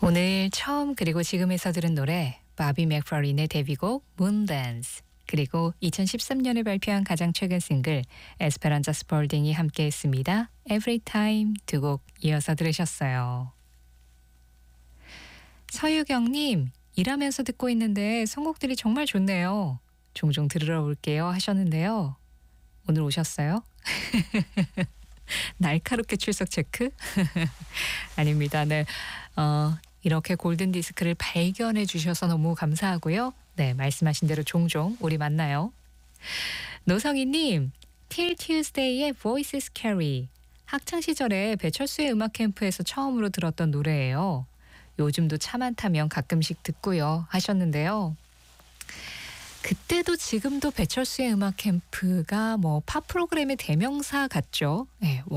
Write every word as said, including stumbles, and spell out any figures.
오늘 처음 그리고 지금에서 들은 노래 바비 맥퍼린의 데뷔곡 문댄스, 그리고 이천십삼 년에 발표한 가장 최근 싱글 에스페란자 스폴딩이 함께했습니다. Everytime 두 곡 이어서 들으셨어요. 서유경님, 일하면서 듣고 있는데 선곡들이 정말 좋네요. 종종 들으러 올게요 하셨는데요. 오늘 오셨어요? 날카롭게 출석 체크? 아닙니다. 네, 어, 이렇게 골든 디스크를 발견해 주셔서 너무 감사하고요. 네, 말씀하신 대로 종종 우리 만나요. 노성희님, Till Tuesday의 Voice is Scary. 학창 시절에 배철수의 음악 캠프에서 처음으로 들었던 노래예요. 요즘도 차 많다면 가끔씩 듣고요 하셨는데요. 그때도 지금도 배철수의 음악 캠프가 뭐 팝 프로그램의 대명사 같죠. 네,